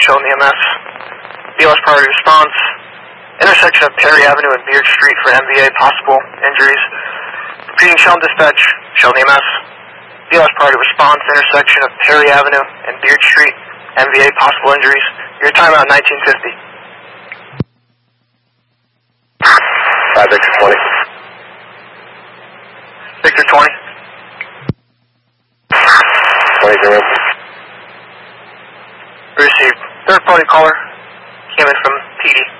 Sheldon EMS. BLS priority response. Intersection of Perry Avenue and Beard Street for MVA, possible injuries. Repeating Sheldon dispatch, Sheldon EMS. BLS priority response, intersection of Perry Avenue and Beard Street, MVA, possible injuries. Your timeout 1950. 5 Victor 20. Victor 20. 20 Received. Third party caller came in from PD.